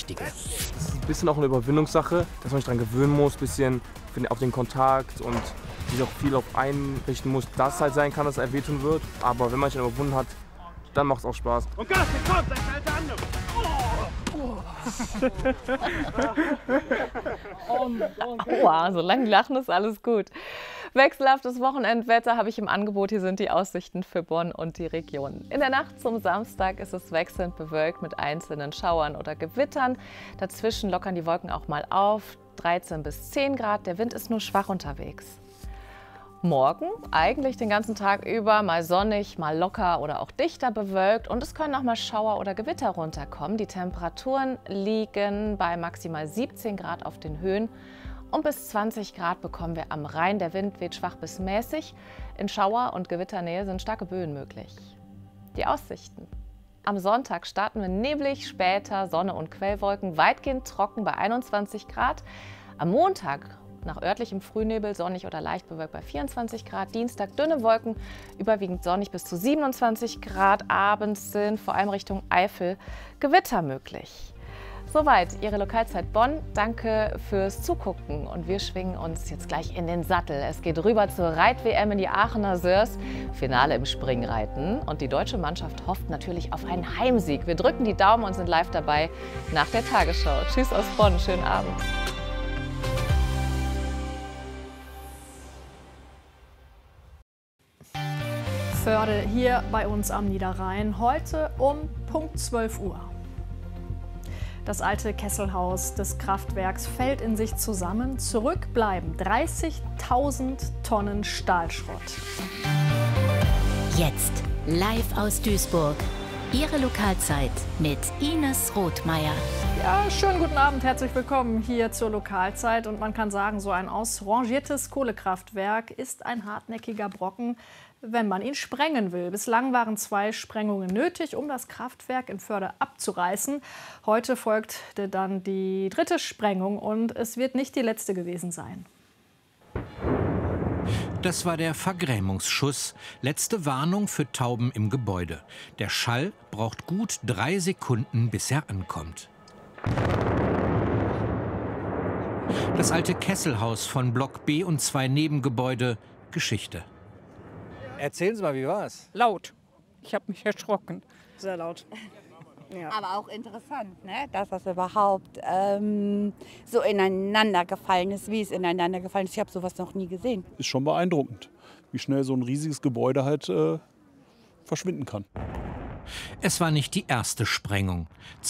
Richtige. Das ist ein bisschen auch eine Überwindungssache, dass man sich daran gewöhnen muss, ein bisschen auf den Kontakt und sich auch viel auf einrichten muss, dass es halt sein kann, dass er wehtun wird. Aber wenn man sich dann überwunden hat, dann macht es auch Spaß. Und Gas, jetzt kommt, das alte andere. Aua, solange die lachen, ist alles gut. Wechselhaftes Wochenendwetter habe ich im Angebot. Hier sind die Aussichten für Bonn und die Region. In der Nacht zum Samstag ist es wechselnd bewölkt mit einzelnen Schauern oder Gewittern. Dazwischen lockern die Wolken auch mal auf. 13 bis 10 Grad. Der Wind ist nur schwach unterwegs. Morgen eigentlich den ganzen Tag über mal sonnig, mal locker oder auch dichter bewölkt. Und es können auch mal Schauer oder Gewitter runterkommen. Die Temperaturen liegen bei maximal 17 Grad auf den Höhen. Und bis 20 Grad bekommen wir am Rhein. Der Wind weht schwach bis mäßig. In Schauer- und Gewitternähe sind starke Böen möglich. Die Aussichten. Am Sonntag starten wir neblig, später Sonne und Quellwolken, weitgehend trocken bei 21 Grad. Am Montag nach örtlichem Frühnebel sonnig oder leicht bewölkt bei 24 Grad. Dienstag dünne Wolken, überwiegend sonnig bis zu 27 Grad. Abends sind vor allem Richtung Eifel Gewitter möglich. Soweit Ihre Lokalzeit Bonn. Danke fürs Zugucken und wir schwingen uns jetzt gleich in den Sattel. Es geht rüber zur Reit-WM in die Aachener Sörs. Finale im Springreiten und die deutsche Mannschaft hofft natürlich auf einen Heimsieg. Wir drücken die Daumen und sind live dabei nach der Tagesschau. Tschüss aus Bonn, schönen Abend. Förde hier bei uns am Niederrhein, heute um Punkt 12 Uhr. Das alte Kesselhaus des Kraftwerks fällt in sich zusammen. Zurück bleiben 30.000 Tonnen Stahlschrott. Jetzt live aus Duisburg. Ihre Lokalzeit mit Ines Rothmeier. Ja, schönen guten Abend, herzlich willkommen hier zur Lokalzeit. Und man kann sagen, so ein ausrangiertes Kohlekraftwerk ist ein hartnäckiger Brocken, wenn man ihn sprengen will. Bislang waren 2 Sprengungen nötig, um das Kraftwerk in Förde abzureißen. Heute folgte dann die 3. Sprengung und es wird nicht die letzte gewesen sein. Das war der Vergrämungsschuss. Letzte Warnung für Tauben im Gebäude. Der Schall braucht gut 3 Sekunden, bis er ankommt. Das alte Kesselhaus von Block B und 2 Nebengebäude. Geschichte. Erzählen Sie mal, wie war's? Laut. Ich habe mich erschrocken. Sehr laut. Ja. Aber auch interessant, ne? Dass das überhaupt so ineinander gefallen ist, wie es ineinander gefallen ist. Ich habe sowas noch nie gesehen. Ist schon beeindruckend, wie schnell so ein riesiges Gebäude halt verschwinden kann. Es war nicht die erste Sprengung.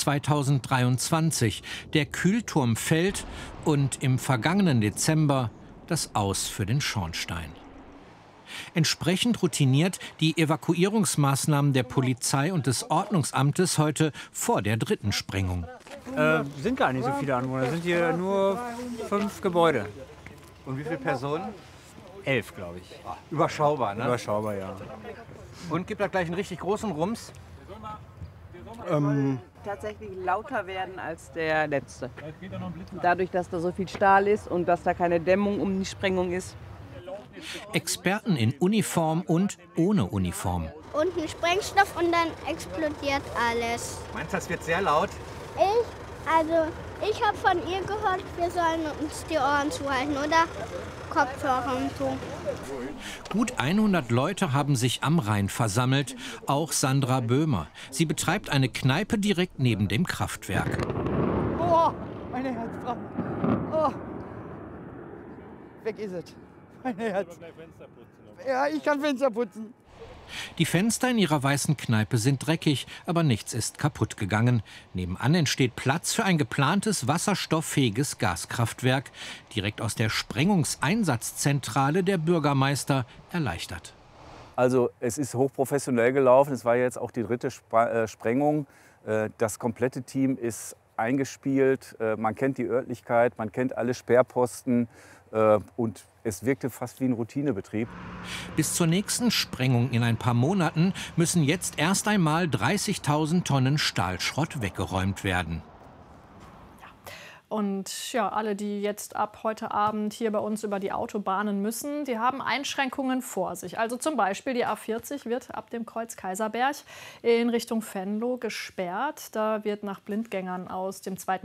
2023. Der Kühlturm fällt und im vergangenen Dezember das Aus für den Schornstein. Entsprechend routiniert die Evakuierungsmaßnahmen der Polizei und des Ordnungsamtes heute vor der 3. Sprengung. Sind gar nicht so viele Anwohner. Es sind hier nur 5 Gebäude. Und wie viele Personen? 11, glaube ich. Überschaubar, ne? Überschaubar, ja. Und gibt da gleich einen richtig großen Rums? Tatsächlich lauter werden als der letzte. Dadurch, dass da so viel Stahl ist und dass da keine Dämmung um die Sprengung ist. Experten in Uniform und ohne Uniform. Unten Sprengstoff und dann explodiert alles. Meinst du, das wird sehr laut? Ich habe von ihr gehört, wir sollen uns die Ohren zuhalten oder Kopfhörer und so. Gut 100 Leute haben sich am Rhein versammelt, auch Sandra Böhmer. Sie betreibt eine Kneipe direkt neben dem Kraftwerk. Oh, meine Herzfrau. Oh. Weg ist es. Mein Herz. Ja, ich kann Fenster putzen. Die Fenster in ihrer weißen Kneipe sind dreckig, aber nichts ist kaputt gegangen. Nebenan entsteht Platz für ein geplantes wasserstofffähiges Gaskraftwerk. Direkt aus der Sprengungseinsatzzentrale der Bürgermeister erleichtert. Also es ist hochprofessionell gelaufen. Es war jetzt auch die 3. Sprengung. Das komplette Team ist eingespielt. Man kennt die Örtlichkeit, man kennt alle Sperrposten. Und es wirkte fast wie ein Routinebetrieb. Bis zur nächsten Sprengung in ein paar Monaten müssen jetzt erst einmal 30.000 Tonnen Stahlschrott weggeräumt werden. Und ja, alle, die jetzt ab heute Abend hier bei uns über die Autobahnen müssen, die haben Einschränkungen vor sich. Also zum Beispiel die A40 wird ab dem Kreuz Kaiserberg in Richtung Venlo gesperrt. Da wird nach Blindgängern aus dem 2.